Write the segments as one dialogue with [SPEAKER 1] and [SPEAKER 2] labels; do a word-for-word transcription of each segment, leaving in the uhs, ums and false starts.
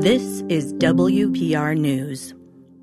[SPEAKER 1] This is W P R News.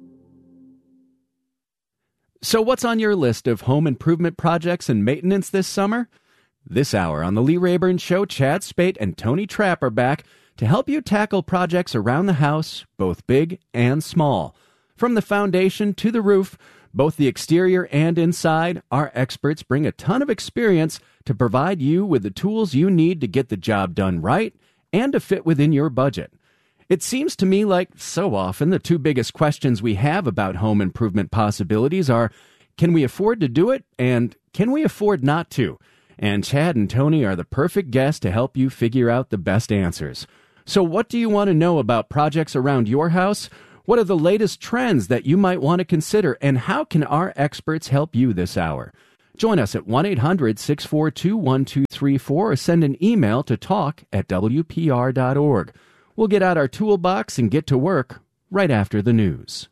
[SPEAKER 2] So what's on your list of home improvement projects and maintenance this summer? This hour on the Lee Rayburn Show, Chad Spate and Tony Trapp are back to help you tackle projects around the house, both big and small. From the foundation to the roof, both the exterior and inside, our experts bring a ton of experience to provide you with the tools you need to get the job done right and to fit within your budget. It seems to me like so often the two biggest questions we have about home improvement possibilities are, can we afford to do it, and can we afford not to? And Chad and Tony are the perfect guests to help you figure out the best answers. So what do you want to know about projects around your house? What are the latest trends that you might want to consider, and how can our experts help you this hour? Join us at one eight hundred six four two one two three four or send an email to talk at w p r dot org. We'll get out our toolbox and get to work right after the news.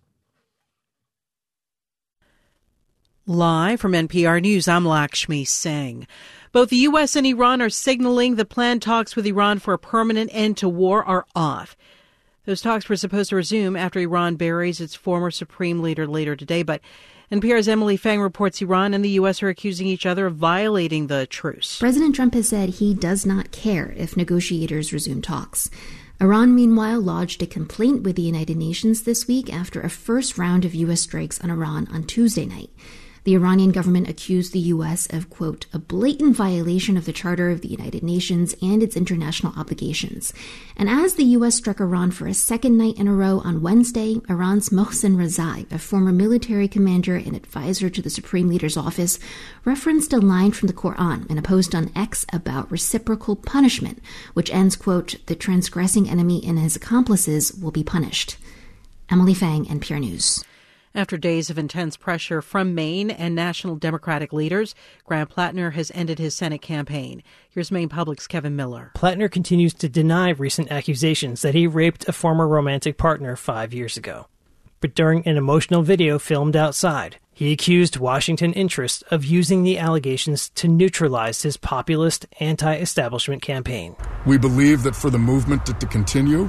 [SPEAKER 3] Live from N P R News, I'm Lakshmi Singh. Both the U S and Iran are signaling the planned talks with Iran for a permanent end to war are off. Those talks were supposed to resume after Iran buries its former supreme leader later today, but N P R's Emily Fang reports Iran and the U S are accusing each other of violating the truce.
[SPEAKER 4] President Trump has said he does not care if negotiators resume talks. Iran, meanwhile, lodged a complaint with the United Nations this week after a first round of U S strikes on Iran on Tuesday night. The Iranian government accused the U S of, quote, a blatant violation of the Charter of the United Nations and its international obligations. And as the U S struck Iran for a second night in a row on Wednesday, Iran's Mohsen Rezai, a former military commander and advisor to the Supreme Leader's office, referenced a line from the Quran in a post on X about reciprocal punishment, which ends, quote, the transgressing enemy and his accomplices will be punished. Emily Fang, N P R News.
[SPEAKER 3] After days of intense pressure from Maine and national Democratic leaders, Grant Plattner has ended his Senate campaign. Here's Maine Public's Kevin Miller.
[SPEAKER 5] Plattner continues to deny recent accusations that he raped a former romantic partner five years ago. But during an emotional video filmed outside, he accused Washington interests of using the allegations to neutralize his populist, anti-establishment campaign.
[SPEAKER 6] We believe that for the movement to, to continue,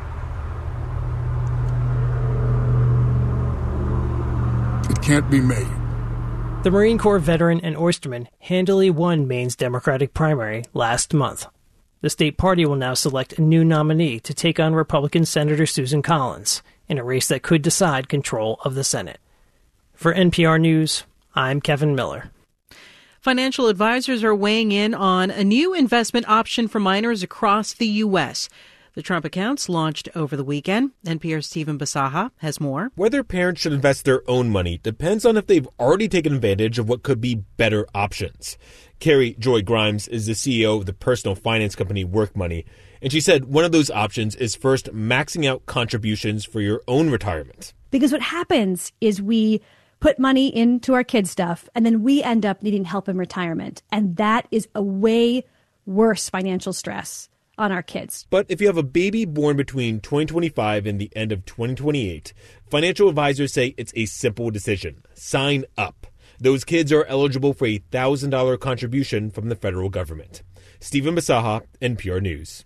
[SPEAKER 6] it can't be made.
[SPEAKER 5] The Marine Corps veteran and oysterman handily won Maine's Democratic primary last month. The state party will now select a new nominee to take on Republican Senator Susan Collins in a race that could decide control of the Senate. For N P R News, I'm Kevin Miller.
[SPEAKER 3] Financial advisors are weighing in on a new investment option for minors across the U S The Trump accounts launched over the weekend. N P R's Stephen Basaha has more.
[SPEAKER 7] Whether parents should invest their own money depends on if they've already taken advantage of what could be better options. Carrie Joy Grimes is the C E O of the personal finance company Work Money, and she said one of those options is first maxing out contributions for your own retirement.
[SPEAKER 8] Because what happens is we put money into our kids' stuff, and then we end up needing help in retirement. And that is a way worse financial stress on our kids.
[SPEAKER 7] But if you have a baby born between twenty twenty-five and the end of twenty twenty-eight, financial advisors say it's a simple decision. Sign up. Those kids are eligible for a one thousand dollars contribution from the federal government. Stephen Basaha, N P R News.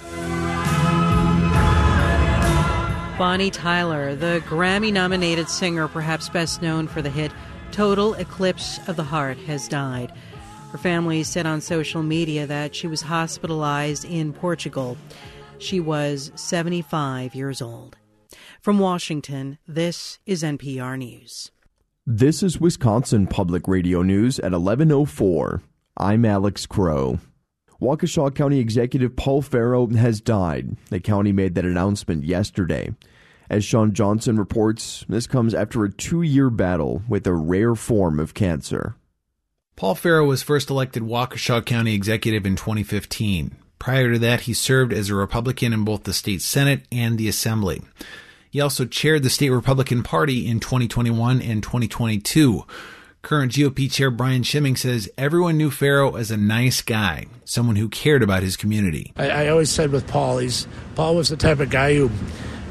[SPEAKER 3] Bonnie Tyler, the Grammy-nominated singer, perhaps best known for the hit Total Eclipse of the Heart, has died. Her family said on social media that she was hospitalized in Portugal. She was seventy-five years old. From Washington, this is N P R News.
[SPEAKER 9] This is Wisconsin Public Radio News at eleven oh four. I'm Alex Crow. Waukesha County Executive Paul Farrow has died. The county made that announcement yesterday. As Sean Johnson reports, this comes after a two-year battle with a rare form of cancer.
[SPEAKER 10] Paul Farrow was first elected Waukesha County Executive in twenty fifteen. Prior to that, he served as a Republican in both the state Senate and the Assembly. He also chaired the state Republican Party in twenty twenty-one and twenty twenty-two. Current G O P Chair Brian Schimming says everyone knew Farrow as a nice guy, someone who cared about his community.
[SPEAKER 11] I, I always said with Paul, he's Paul was the type of guy who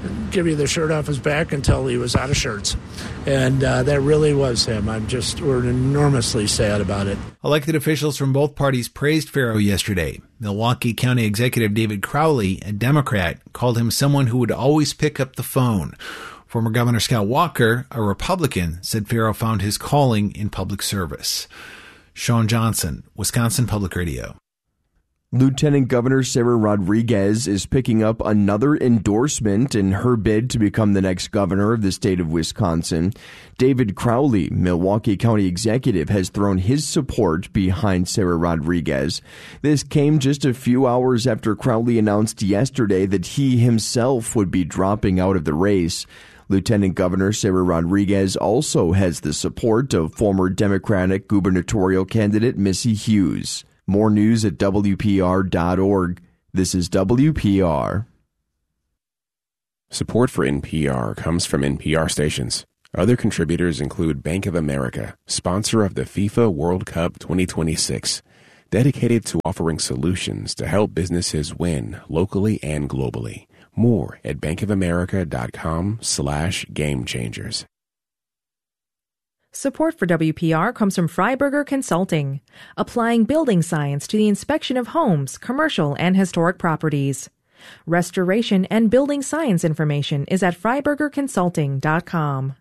[SPEAKER 11] give you the shirt off his back until he was out of shirts. And uh, that really was him. I'm just, we're enormously sad about it.
[SPEAKER 10] Elected officials from both parties praised Farrow yesterday. Milwaukee County Executive David Crowley, a Democrat, called him someone who would always pick up the phone. Former Governor Scott Walker, a Republican, said Farrow found his calling in public service. Sean Johnson, Wisconsin Public Radio.
[SPEAKER 9] Lieutenant Governor Sarah Rodriguez is picking up another endorsement in her bid to become the next governor of the state of Wisconsin. David Crowley, Milwaukee County Executive, has thrown his support behind Sarah Rodriguez. This came just a few hours after Crowley announced yesterday that he himself would be dropping out of the race. Lieutenant Governor Sarah Rodriguez also has the support of former Democratic gubernatorial candidate Missy Hughes. More news at W P R dot org. This is W P R.
[SPEAKER 12] Support for N P R comes from N P R stations. Other contributors include Bank of America, sponsor of the FIFA World Cup twenty twenty-six, dedicated to offering solutions to help businesses win locally and globally. More at bankofamerica.com slash game changers.
[SPEAKER 13] Support for W P R comes from Freiberger Consulting, applying building science to the inspection of homes, commercial, and historic properties. Restoration and building science information is at freiberger consulting dot com.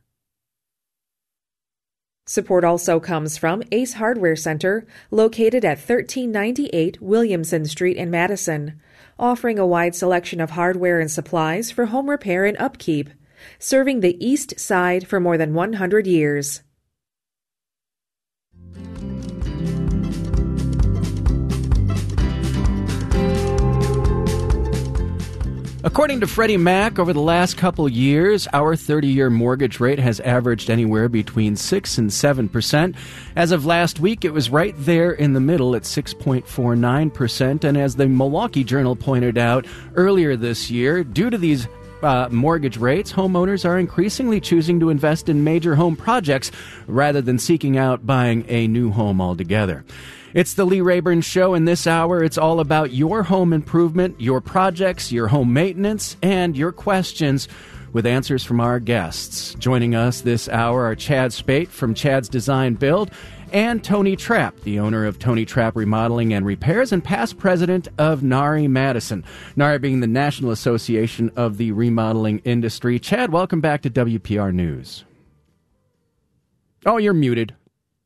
[SPEAKER 13] Support also comes from Ace Hardware Center, located at thirteen ninety-eight Williamson Street in Madison, offering a wide selection of hardware and supplies for home repair and upkeep, serving the East Side for more than one hundred years.
[SPEAKER 2] According to Freddie Mac, over the last couple years, our thirty-year mortgage rate has averaged anywhere between six and seven percent. As of last week, it was right there in the middle at six point four nine percent. And as the Milwaukee Journal pointed out earlier this year, due to these uh, mortgage rates, homeowners are increasingly choosing to invest in major home projects rather than seeking out buying a new home altogether. It's the Lee Rayburn Show, and this hour it's all about your home improvement, your projects, your home maintenance, and your questions with answers from our guests. Joining us this hour are Chad Spate from Chad's Design Build and Tony Trapp, the owner of Tony Trapp Remodeling and Repairs and past president of NARI Madison. NARI being the National Association of the Remodeling Industry. Chad, welcome back to W P R News. Oh, you're muted.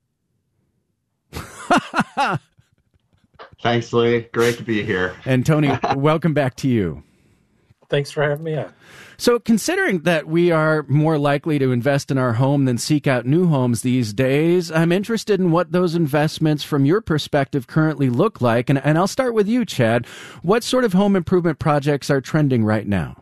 [SPEAKER 14] Thanks, Lee. Great to be here.
[SPEAKER 2] And Tony, welcome back to you.
[SPEAKER 15] Thanks for having me on.
[SPEAKER 2] So considering that we are more likely to invest in our home than seek out new homes these days, I'm interested in what those investments from your perspective currently look like. And, and I'll start with you, Chad. What sort of home improvement projects are trending right now?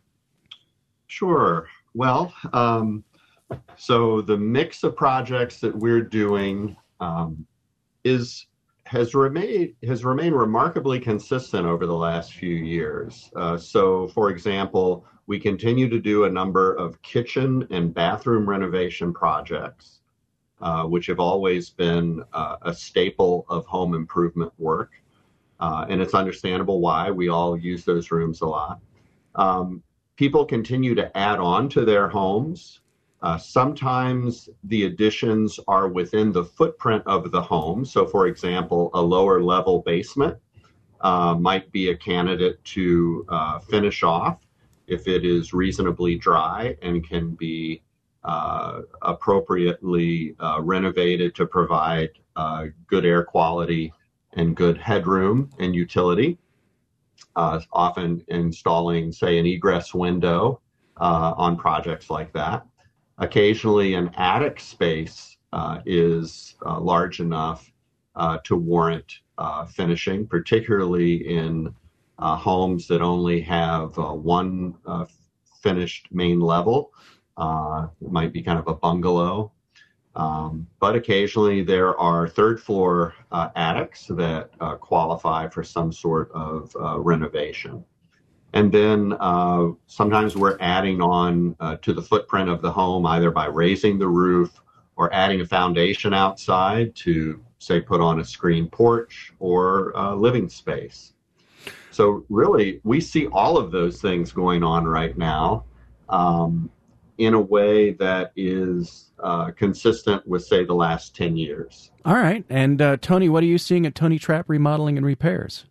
[SPEAKER 14] Sure. Well, um, so the mix of projects that we're doing um, is has remained has remained remarkably consistent over the last few years. Uh, so, for example, we continue to do a number of kitchen and bathroom renovation projects, uh, which have always been uh, a staple of home improvement work. Uh, and it's understandable why. We all use those rooms a lot. Um, people continue to add on to their homes. Uh, sometimes the additions are within the footprint of the home. So, for example, a lower level basement uh, might be a candidate to uh, finish off if it is reasonably dry and can be uh, appropriately uh, renovated to provide uh, good air quality and good headroom and utility. Uh, often installing, say, an egress window uh, on projects like that. Occasionally, an attic space uh, is uh, large enough uh, to warrant uh, finishing, particularly in uh, homes that only have uh, one uh, finished main level. Uh, it might be kind of a bungalow. Um, but occasionally there are third floor uh, attics that uh, qualify for some sort of uh, renovation. And then uh, sometimes we're adding on uh, to the footprint of the home, either by raising the roof or adding a foundation outside to, say, put on a screen porch or uh, living space. So really, we see all of those things going on right now um, in a way that is uh, consistent with, say, the last ten years.
[SPEAKER 2] All right. And uh, Tony, what are you seeing at Tony Trapp Remodeling and Repairs?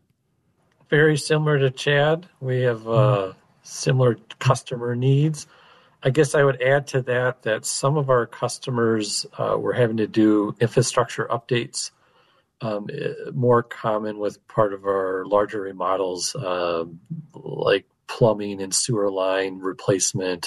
[SPEAKER 15] Very similar to Chad. We have uh, similar customer needs. I guess I would add to that that some of our customers uh, were having to do infrastructure updates. Um, more common with part of our larger remodels, um, like plumbing and sewer line replacement,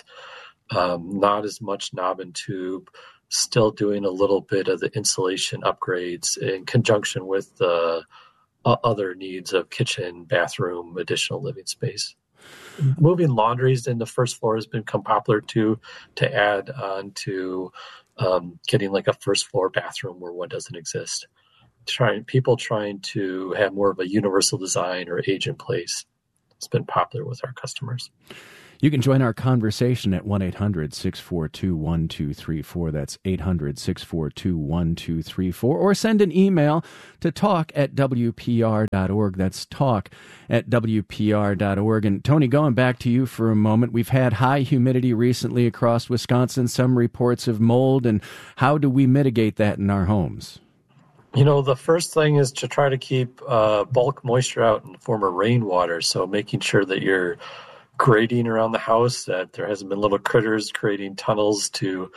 [SPEAKER 15] um, not as much knob and tube, still doing a little bit of the insulation upgrades in conjunction with the uh, other needs of kitchen, bathroom, additional living space. Moving laundries in the first floor has become popular too, to add on to um, getting like a first floor bathroom where one doesn't exist. Trying people trying to have more of a universal design or age in place. It's been popular with our customers.
[SPEAKER 2] You can join our conversation at one eight hundred six four two one two three four. That's eight hundred six four two one two three four. Or send an email to talk at W P R dot org. That's talk at W P R dot org. And Tony, going back to you for a moment, we've had high humidity recently across Wisconsin, some reports of mold. And how do we mitigate that in our homes?
[SPEAKER 15] You know, the first thing is to try to keep uh, bulk moisture out in the form of rainwater. So making sure that you're grading around the house, that there hasn't been little critters creating tunnels to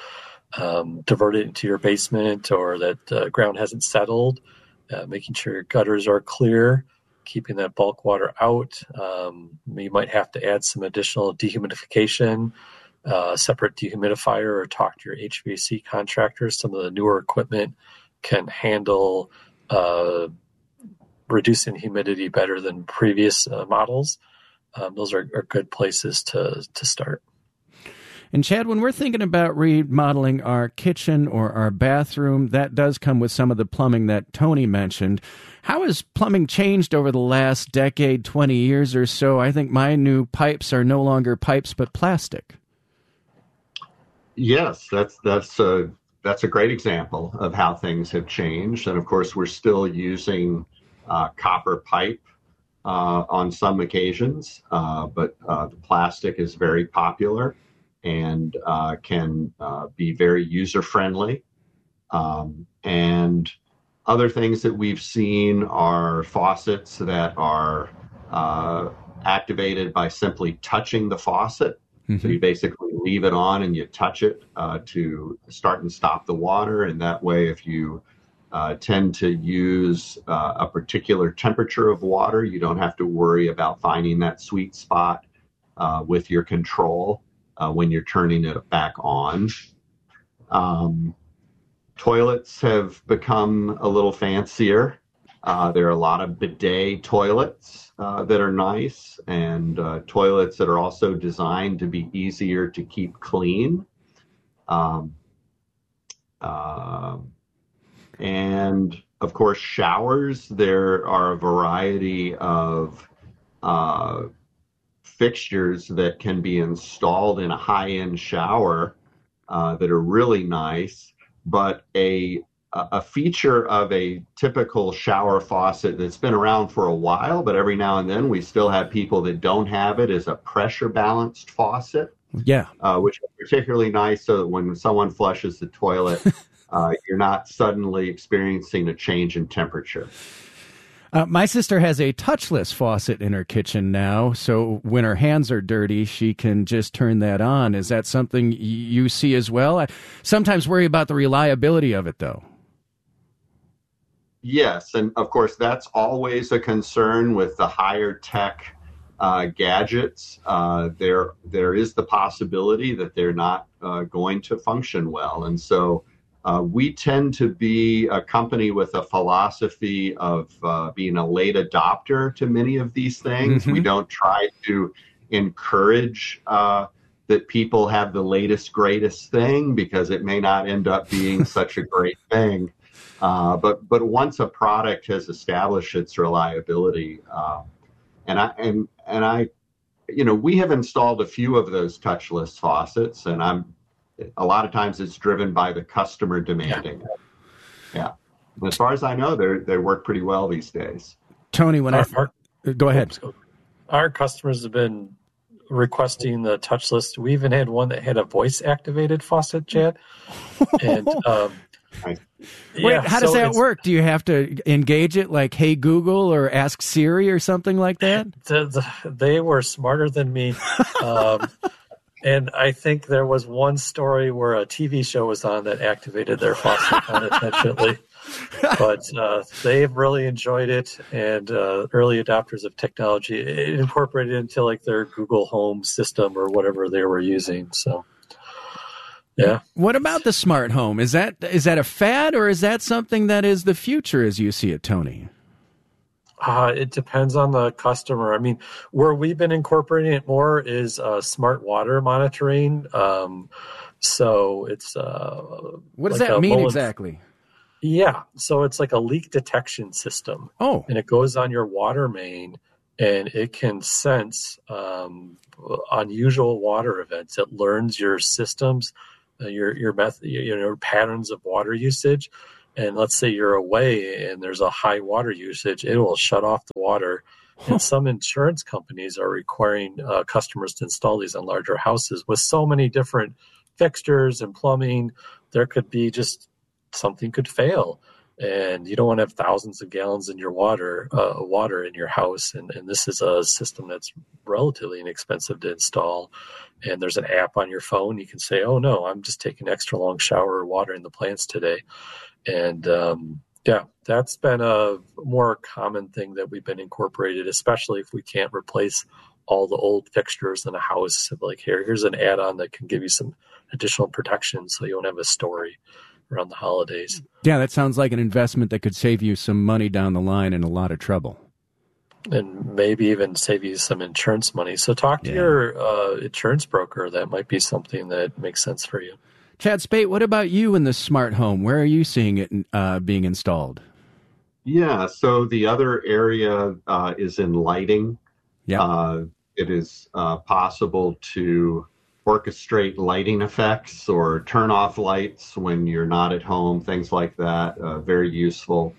[SPEAKER 15] um, divert it into your basement, or that the uh, ground hasn't settled. Uh, making sure your gutters are clear, keeping that bulk water out. Um, you might have to add some additional dehumidification, uh, separate dehumidifier, or talk to your H V A C contractors. Some of the newer equipment can handle uh, reducing humidity better than previous uh, models. Um, those are, are good places to to start.
[SPEAKER 2] And Chad, when we're thinking about remodeling our kitchen or our bathroom, that does come with some of the plumbing that Tony mentioned. How has plumbing changed over the last decade, twenty years or so? I think my new pipes are no longer pipes but plastic.
[SPEAKER 14] Yes, that's that's a that's a great example of how things have changed. And of course, we're still using uh, copper pipe uh, on some occasions, uh, but uh, the plastic is very popular and uh, can uh, be very user-friendly. Um, and other things that we've seen are faucets that are uh, activated by simply touching the faucet. Mm-hmm. So you basically leave it on and you touch it uh, to start and stop the water. And that way, if you uh, tend to use uh, a particular temperature of water, you don't have to worry about finding that sweet spot uh, with your control uh, when you're turning it back on. Um, toilets have become a little fancier. Uh, there are a lot of bidet toilets uh, that are nice, and uh, toilets that are also designed to be easier to keep clean. Um, uh, and of course, showers. There are a variety of uh, fixtures that can be installed in a high-end shower uh, that are really nice, but a a feature of a typical shower faucet that's been around for a while, but every now and then we still have people that don't have it, is a pressure balanced faucet.
[SPEAKER 2] Yeah.
[SPEAKER 14] Uh, which is particularly nice so that when someone flushes the toilet, uh, you're not suddenly experiencing a change in temperature.
[SPEAKER 2] Uh, my sister has a touchless faucet in her kitchen now, so when her hands are dirty, she can just turn that on. Is that something you see as well? I sometimes worry about the reliability of it, though.
[SPEAKER 14] Yes, and of course, that's always a concern with the higher tech uh, gadgets. Uh, there, there is the possibility that they're not uh, going to function well. And so uh, we tend to be a company with a philosophy of uh, being a late adopter to many of these things. Mm-hmm. We don't try to encourage uh, that people have the latest, greatest thing, because it may not end up being such a great thing. Uh, but but once a product has established its reliability, uh, and I and and I, you know, we have installed a few of those touchless faucets, and I'm a lot of times it's driven by the customer demanding. Yeah, yeah. As far as I know, they they work pretty well these days.
[SPEAKER 2] Tony, when
[SPEAKER 15] our,
[SPEAKER 2] I
[SPEAKER 15] our,
[SPEAKER 2] Go ahead.
[SPEAKER 15] Our customers have been requesting the touch list. We even had one that had a voice activated faucet, Chad. And um,
[SPEAKER 2] Wait,
[SPEAKER 15] yeah,
[SPEAKER 2] how does
[SPEAKER 15] so
[SPEAKER 2] that work? Do you have to engage it like, hey, Google, or ask Siri or something like that?
[SPEAKER 15] The, the, they were smarter than me. Um, and I think there was one story where a T V show was on that activated their faucet unintentionally. But uh, they've really enjoyed it, and uh, early adopters of technology, it incorporated into like their Google Home system or whatever they were using. So, yeah.
[SPEAKER 2] What about the smart home? Is that is that a fad, or is that something that is the future as you see it, Tony?
[SPEAKER 15] Uh, it depends on the customer. I mean, where we've been incorporating it more is uh, smart water monitoring. Um, so it's uh,
[SPEAKER 2] what does
[SPEAKER 15] like
[SPEAKER 2] that mean
[SPEAKER 15] Mullen-
[SPEAKER 2] exactly?
[SPEAKER 15] Yeah, so it's like a leak detection system.
[SPEAKER 2] Oh.
[SPEAKER 15] And it goes on your water main, and it can sense um, unusual water events. It learns your systems, uh, your your method, your patterns of water usage. And let's say you're away and there's a high water usage, it will shut off the water. And some insurance companies are requiring uh, customers to install these on larger houses with so many different fixtures and plumbing. There could be just something could fail, and you don't want to have thousands of gallons in your water, uh, water in your house. And, and this is a system that's relatively inexpensive to install. And there's an app on your phone. You can say, oh no, I'm just taking an extra long shower watering the plants today. And um, yeah, that's been a more common thing that we've been incorporated, especially if we can't replace all the old fixtures in a house. Like here, here's an add-on that can give you some additional protection so you don't have a story around the holidays.
[SPEAKER 2] Yeah, that sounds like an investment that could save you some money down the line and a lot of trouble.
[SPEAKER 15] And maybe even save you some insurance money. So talk to yeah. your uh, insurance broker. That might be something that makes sense for you.
[SPEAKER 2] Chad Spate, what about you in the smart home? Where are you seeing it uh, being installed?
[SPEAKER 14] Yeah, so the other area uh, is in lighting.
[SPEAKER 2] Yeah.
[SPEAKER 14] Uh, it is uh, possible to orchestrate lighting effects or turn off lights when you're not at home, things like that. Uh, very useful.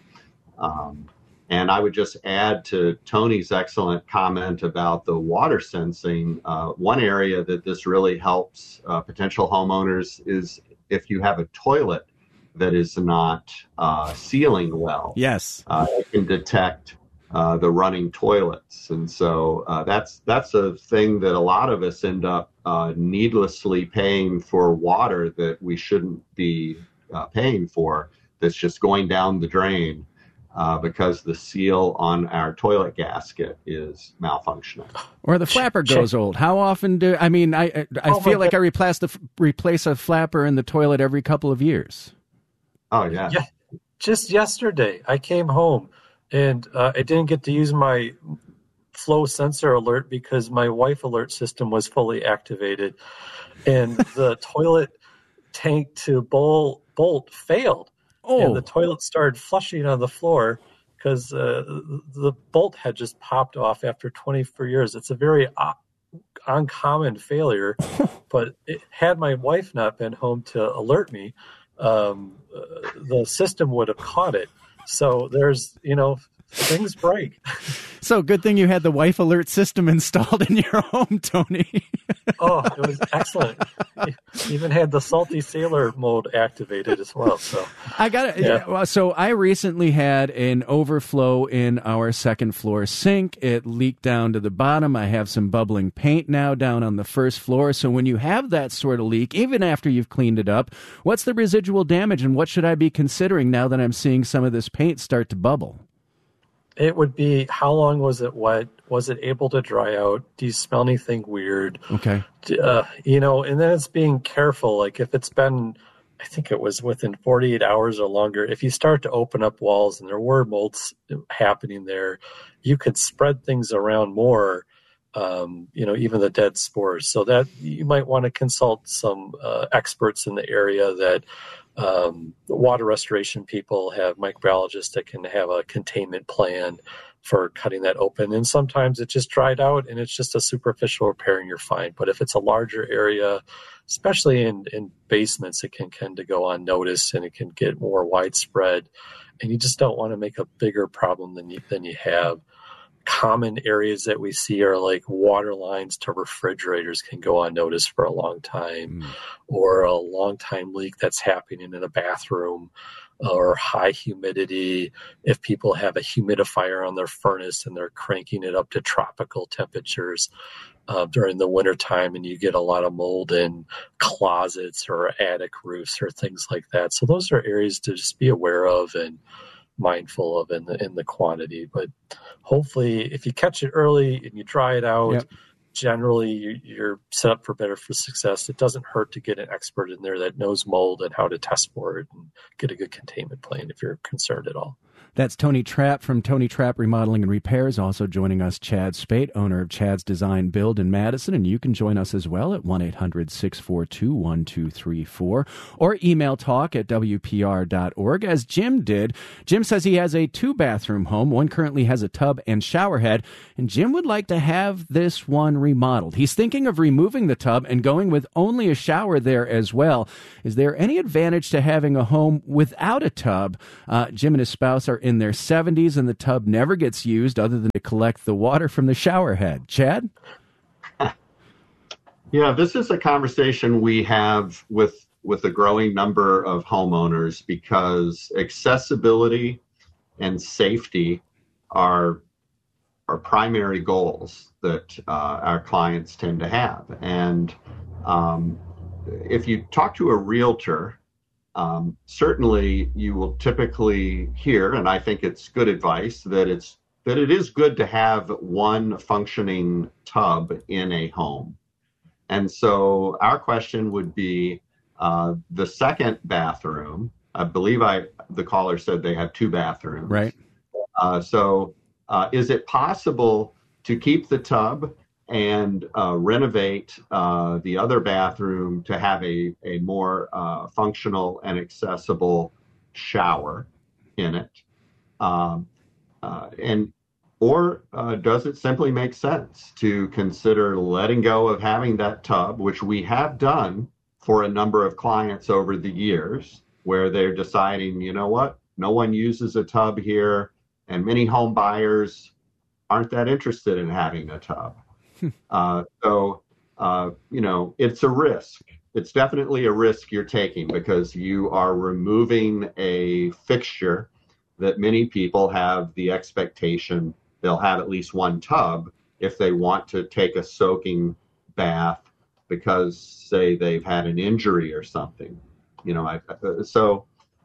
[SPEAKER 14] Um, and I would just add to Tony's excellent comment about the water sensing. Uh, one area that this really helps uh, potential homeowners is if you have a toilet that is not uh, sealing well.
[SPEAKER 2] Yes.
[SPEAKER 14] Uh, it can detect Uh, the running toilets. And so uh, that's that's a thing that a lot of us end up uh, needlessly paying for water that we shouldn't be uh, paying for, that's just going down the drain uh, because the seal on our toilet gasket is malfunctioning.
[SPEAKER 2] Or the flapper goes old. How often do, I mean, I I, I
[SPEAKER 15] oh
[SPEAKER 2] feel like God. I replace, the, replace a flapper in the toilet every couple of years.
[SPEAKER 14] Oh, yeah.
[SPEAKER 15] Yeah. Just yesterday, I came home and uh, I didn't get to use my flow sensor alert because my wife alert system was fully activated. And the toilet tank to bowl bolt failed.
[SPEAKER 2] Oh.
[SPEAKER 15] And the toilet started flushing on the floor because uh, the bolt had just popped off after twenty-four years. It's a very uh, uncommon failure. But it, had my wife not been home to alert me, um, uh, the system would have caught it. So there's, you know, things break.
[SPEAKER 2] So good thing you had the wife alert system installed in your home, Tony.
[SPEAKER 15] Oh, it was excellent. Even had the salty sailor mode activated as well. So
[SPEAKER 2] I got it. Yeah. So I recently had an overflow in our second floor sink. It leaked down to the bottom. I have some bubbling paint now down on the first floor. So when you have that sort of leak, even after you've cleaned it up, what's the residual damage and what should I be considering now that I'm seeing some of this paint start to bubble?
[SPEAKER 15] It would be, how long was it wet? Was it able to dry out? Do you smell anything weird?
[SPEAKER 2] Okay.
[SPEAKER 15] Uh, you know, and then it's being careful. Like if it's been, I think it was within forty-eight hours or longer, if you start to open up walls and there were molds happening there, you could spread things around more, um, you know, even the dead spores. So that you might want to consult some uh, experts in the area that Um, the water restoration people have microbiologists that can have a containment plan for cutting that open. And sometimes it just dried out and it's just a superficial repair and you're fine. But if it's a larger area, especially in, in basements, it can tend to go unnoticed and it can get more widespread. And you just don't want to make a bigger problem than you, than you have. common areas that we see are like water lines to refrigerators can go unnoticed for a long time, mm. or a long time leak that's happening in a bathroom, or high humidity. If people have a humidifier on their furnace and they're cranking it up to tropical temperatures uh, during the wintertime, and you get a lot of mold in closets or attic roofs or things like that. So those are areas to just be aware of and mindful of in the in the quantity. But hopefully if you catch it early and you dry it out, yep. generally you, you're set up for better for success. It doesn't hurt to get an expert in there that knows mold and how to test for it and get a good containment plan if you're concerned at all.
[SPEAKER 2] That's Tony Trapp from Tony Trapp Remodeling and Repairs. Also joining us, Chad Spate, owner of Chad's Design Build in Madison. And you can join us as well at one eight hundred six four two one two three four or email talk at W P R dot org, as Jim did. Jim says he has a two-bathroom home. One currently has a tub and shower head, and Jim would like to have this one remodeled. He's thinking of removing the tub and going with only a shower there as well. Is there any advantage to having a home without a tub? Uh, Jim and his spouse are in their seventies, and the tub never gets used other than to collect the water from the shower head. Chad?
[SPEAKER 14] Yeah, this is a conversation we have with with a growing number of homeowners, because accessibility and safety are are primary goals that uh, our clients tend to have. And um, if you talk to a realtor, Um, certainly you will typically hear, and I think it's good advice, that it's that it is good to have one functioning tub in a home. And so our question would be, uh, the second bathroom, I believe I the caller said they have two bathrooms.
[SPEAKER 2] Right.
[SPEAKER 14] Uh, so uh, is it possible to keep the tub and uh, renovate uh, the other bathroom to have a, a more uh, functional and accessible shower in it? Um, uh, and or uh, does it simply make sense to consider letting go of having that tub, which we have done for a number of clients over the years, where they're deciding, you know what, no one uses a tub here, and many home buyers aren't that interested in having a tub. Uh, so, uh, you know, it's a risk. It's definitely a risk you're taking, because you are removing a fixture that many people have the expectation they'll have at least one tub if they want to take a soaking bath because, say, they've had an injury or something. You know, I, so...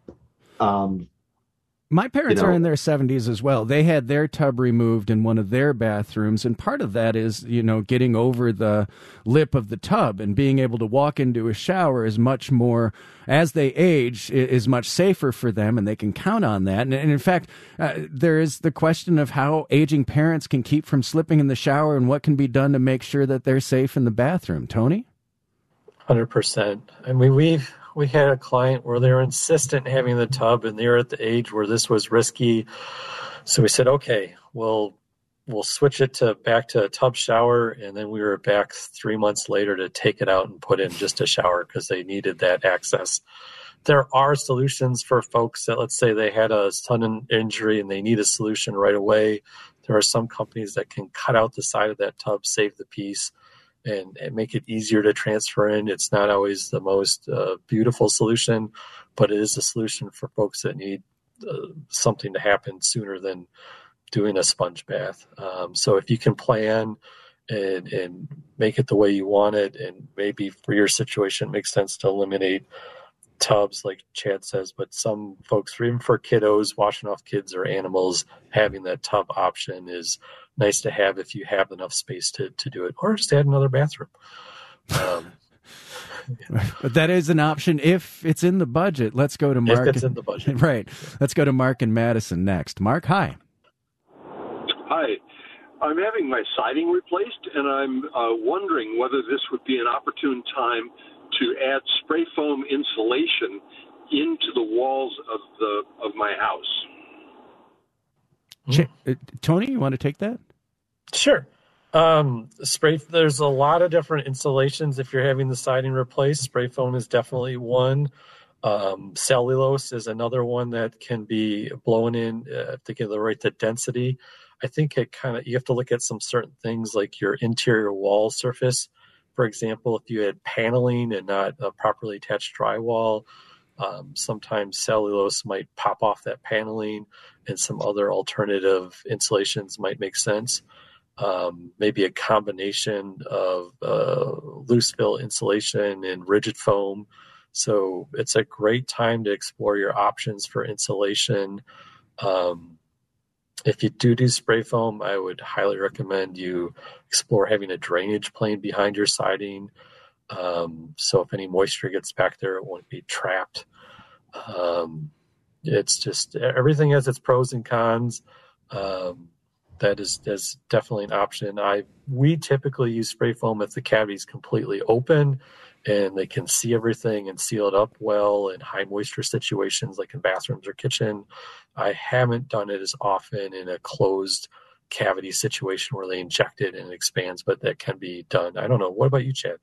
[SPEAKER 14] Um,
[SPEAKER 2] My parents
[SPEAKER 14] you know,
[SPEAKER 2] are in their seventies as well. They had their tub removed in one of their bathrooms, and part of that is, you know, getting over the lip of the tub and being able to walk into a shower is much more, as they age, is much safer for them, and they can count on that. And, and in fact, uh, there is the question of how aging parents can keep from slipping in the shower and what can be done to make sure that they're safe in the bathroom. Tony?
[SPEAKER 15] one hundred percent. I mean, we've... We had a client where they were insistent in having the tub, and they were at the age where this was risky. So we said, okay, we'll we'll switch it to back to a tub shower. And then we were back three months later to take it out and put in just a shower because they needed that access. There are solutions for folks that, let's say they had a sudden injury and they need a solution right away. There are some companies that can cut out the side of that tub, save the piece, and, and make it easier to transfer in. It's not always the most uh, beautiful solution, but it is a solution for folks that need uh, something to happen sooner than doing a sponge bath. Um, so if you can plan and, and make it the way you want it, and maybe for your situation, it makes sense to eliminate tubs, like Chad says, but some folks, even for kiddos, washing off kids or animals, having that tub option is nice to have if you have enough space to, to do it, or just add another bathroom. Um,
[SPEAKER 2] yeah. But that is an option if it's in the budget. Let's go to Mark.
[SPEAKER 15] If it's in the budget.
[SPEAKER 2] Right. Let's go to Mark in Madison next. Mark, hi.
[SPEAKER 16] Hi. I'm having my siding replaced, and I'm uh, wondering whether this would be an opportune time to add spray foam insulation into the walls of the of my house.
[SPEAKER 2] Ch- uh, Tony, you want to take that?
[SPEAKER 15] Sure. Um, spray. There's a lot of different insulations if you're having the siding replaced. Spray foam is definitely one. Um, cellulose is another one that can be blown in uh, to get the right the density. I think it kind of, you have to look at some certain things like your interior wall surface. For example, if you had paneling and not a properly attached drywall, um, sometimes cellulose might pop off that paneling, and some other alternative insulations might make sense. Um, maybe a combination of uh, loose fill insulation and rigid foam. So it's a great time to explore your options for insulation. Um, if you do do spray foam, I would highly recommend you explore having a drainage plane behind your siding. Um, so if any moisture gets back there, it won't be trapped. Um, it's just, everything has its pros and cons. Um, that is, is definitely an option. I, we typically use spray foam if the cavity is completely open and they can see everything and seal it up well in high moisture situations like in bathrooms or kitchen. I haven't done it as often in a closed cavity situation where they inject it and it expands, but that can be done. I don't know. What about you, Chad?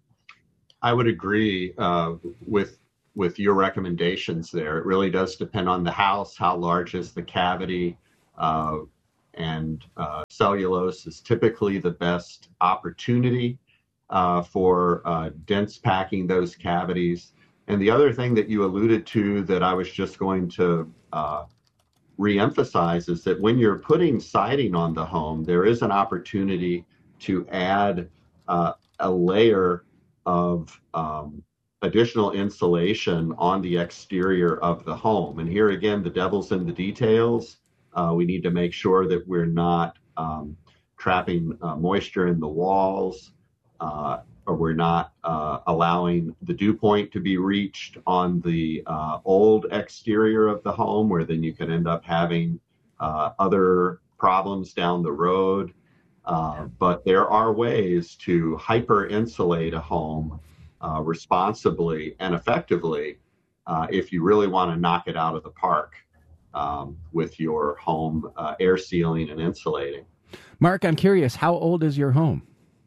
[SPEAKER 14] I would agree uh, with with your recommendations there. It really does depend on the house, how large is the cavity, uh, and uh, cellulose is typically the best opportunity uh, for uh, dense packing those cavities. And the other thing that you alluded to that I was just going to uh, reemphasize is that when you're putting siding on the home, there is an opportunity to add uh, a layer of um, additional insulation on the exterior of the home. And here again, the devil's in the details. Uh, we need to make sure that we're not um, trapping uh, moisture in the walls, uh, or we're not uh, allowing the dew point to be reached on the uh, old exterior of the home, where then you can end up having uh, other problems down the road. Uh, but there are ways to hyper insulate a home uh, responsibly and effectively uh, if you really want to knock it out of the park um, with your home uh, air sealing and insulating.
[SPEAKER 2] Mark, I'm curious, how old is your home?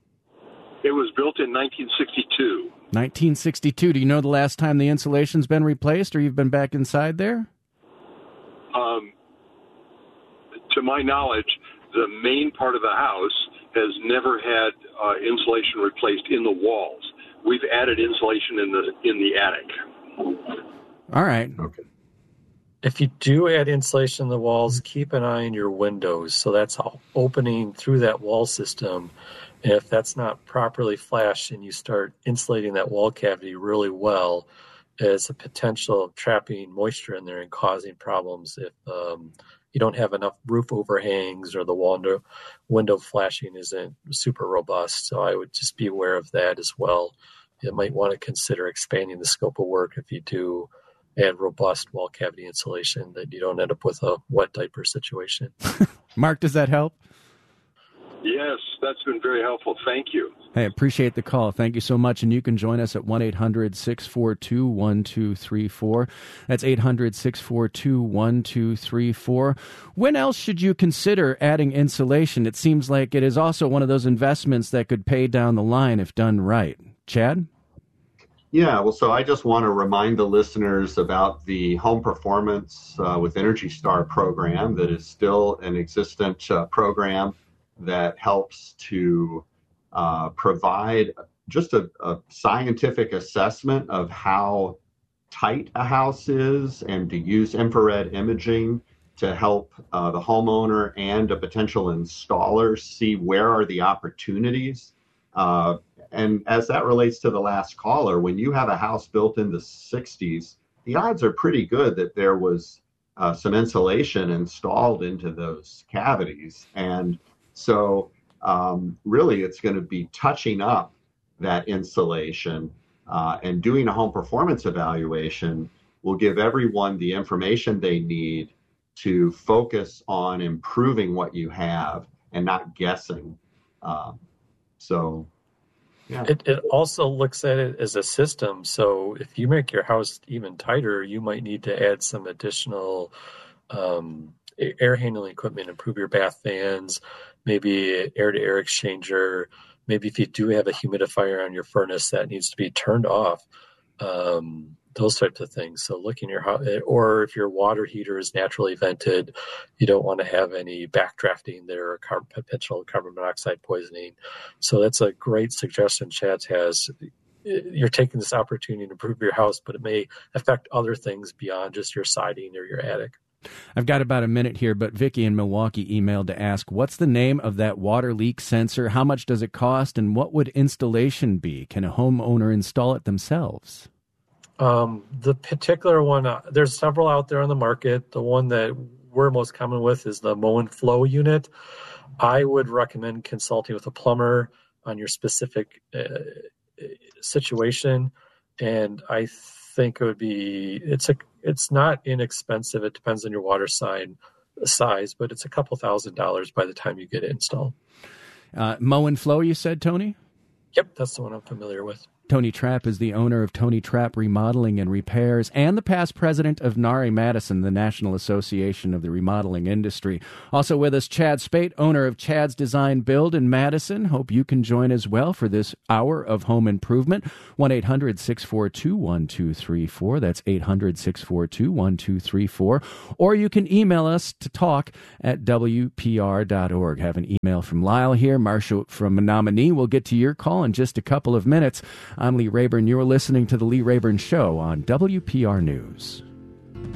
[SPEAKER 16] It was built in nineteen sixty-two.
[SPEAKER 2] nineteen sixty-two. Do you know the last time the insulation's been replaced, or you've been back inside there?
[SPEAKER 16] Um, to my knowledge, the main part of the house has never had uh, insulation replaced in the walls. We've added insulation in the in the attic.
[SPEAKER 2] All right.
[SPEAKER 14] Okay.
[SPEAKER 15] If you do add insulation in the walls, keep an eye on your windows. So that's all opening through that wall system. And if that's not properly flashed and you start insulating that wall cavity really well, there's a potential of trapping moisture in there and causing problems if um, you don't have enough roof overhangs or the window, window flashing isn't super robust. So I would just be aware of that as well. You might want to consider expanding the scope of work if you do add robust wall cavity insulation, that you don't end up with a wet diaper situation.
[SPEAKER 2] Mark, does that help?
[SPEAKER 16] Yes, that's been very helpful. Thank you.
[SPEAKER 2] Hey, appreciate the call. Thank you so much. And you can join us at one eight hundred six four two one two three four. That's eight hundred six four two one two three four. When else should you consider adding insulation? It seems like it is also one of those investments that could pay down the line if done right. Chad?
[SPEAKER 14] Yeah, well, so I just want to remind the listeners about the Home Performance uh, with Energy Star program that is still an existent uh, program that helps to uh, provide just a, a scientific assessment of how tight a house is, and to use infrared imaging to help uh, the homeowner and a potential installer see where are the opportunities. Uh, and as that relates to the last caller, when you have a house built in the sixties, the odds are pretty good that there was uh, some insulation installed into those cavities. And so um, really, it's going to be touching up that insulation uh, and doing a home performance evaluation will give everyone the information they need to focus on improving what you have and not guessing. Um, so, yeah.
[SPEAKER 15] It, it also looks at it as a system. So if you make your house even tighter, you might need to add some additional um, air handling equipment, improve your bath fans, maybe air-to-air exchanger. Maybe if you do have a humidifier on your furnace that needs to be turned off, um, those types of things. So looking at your house, or if your water heater is naturally vented, you don't want to have any backdrafting there or car- potential carbon monoxide poisoning. So that's a great suggestion Chad has. You're taking this opportunity to improve your house, but it may affect other things beyond just your siding or your attic.
[SPEAKER 2] I've got about a minute here, but Vicky in Milwaukee emailed to ask, what's the name of that water leak sensor? How much does it cost? And what would installation be? Can a homeowner install it themselves?
[SPEAKER 15] Um, the particular one, uh, there's several out there on the market. The one that we're most common with is the Moen Flow unit. I would recommend consulting with a plumber on your specific uh, situation. And I think it would be, it's a, it's not inexpensive. It depends on your water sign size, but it's a couple thousand dollars by the time you get it installed.
[SPEAKER 2] Uh, Moen Flow, you said, Tony?
[SPEAKER 15] Yep, that's the one I'm familiar with.
[SPEAKER 2] Tony Trapp is the owner of Tony Trapp Remodeling and Repairs and the past president of N A R E Madison, the National Association of the Remodeling Industry. Also with us, Chad Spate, owner of Chad's Design Build in Madison. Hope you can join as well for this hour of home improvement. one eight hundred six four two one two three four. That's eight hundred six four two one two three four. Or you can email us to talk at W P R dot org. Have an email from Lyle here. Marcia from Menominee. We'll get to your call in just a couple of minutes. I'm Lee Rayburn. You're listening to The Lee Rayburn Show on W P R News.